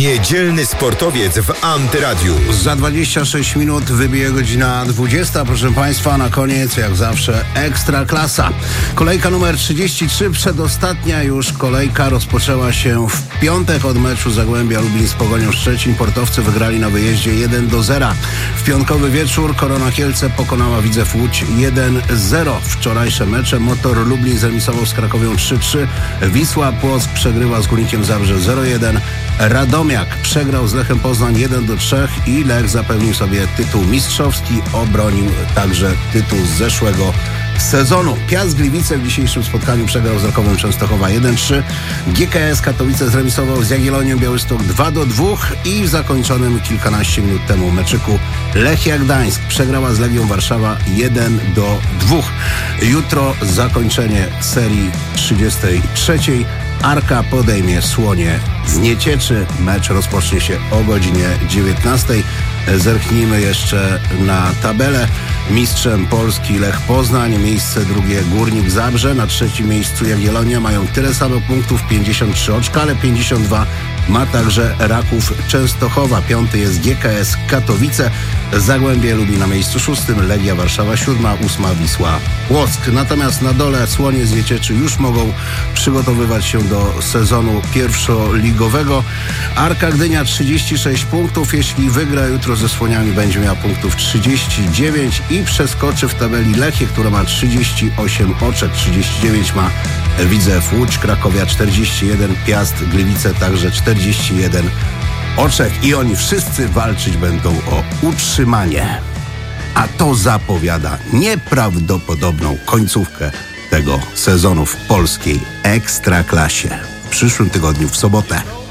Niedzielny sportowiec w Antyradiu. Za 26 minut wybije godzina 20. Proszę Państwa, na koniec jak zawsze Ekstraklasa. Kolejka numer 33, przedostatnia już kolejka rozpoczęła się w piątek od meczu Zagłębia Lubin z Pogonią Szczecin. Portowcy wygrali na wyjeździe 1-0. W piątkowy wieczór Korona Kielce pokonała Widzew Łódź 1-0. Wczorajsze mecze Motor Lublin zremisował z Krakowią 3-3. Wisła Płock przegrywa z Górnikiem Zabrze 0-1. Radomiak przegrał z Lechem Poznań 1-3 i Lech zapewnił sobie tytuł mistrzowski, obronił także tytuł z zeszłego sezonu. Piast Gliwice w dzisiejszym spotkaniu przegrał z Rakowem Częstochowa 1-3. GKS Katowice zremisował z Jagiellonią Białystok 2-2 i w zakończonym kilkanaście minut temu meczyku Lechia Gdańsk przegrała z Legią Warszawa 1-2. Jutro zakończenie serii 33. Arka podejmie Słonie z Niecieczy. Mecz rozpocznie się o godzinie 19. Zerknijmy jeszcze na tabelę. Mistrzem Polski Lech Poznań, miejsce drugie Górnik Zabrze, na trzecim miejscu Jagiellonia, mają tyle samo punktów, 53 oczka, ale 52 ma także Raków Częstochowa. Piąty jest GKS Katowice, Zagłębie Lubin na miejscu szóstym, Legia Warszawa 7, 8 Wisła Płock. Natomiast na dole Słonie z Niecieczy już mogą przygotowywać się do sezonu pierwszoligowego. Arka Gdynia 36 punktów, jeśli wygra jutro ze Słoniami, będzie miała punktów 39 i przeskoczy w tabeli Lechię, która ma 38 oczek, 39 ma Widzew Łódź, Krakowia 41, Piast Gliwice także 41 oczek i oni wszyscy walczyć będą o utrzymanie. A to zapowiada nieprawdopodobną końcówkę tego sezonu w polskiej Ekstraklasie. W przyszłym tygodniu w sobotę.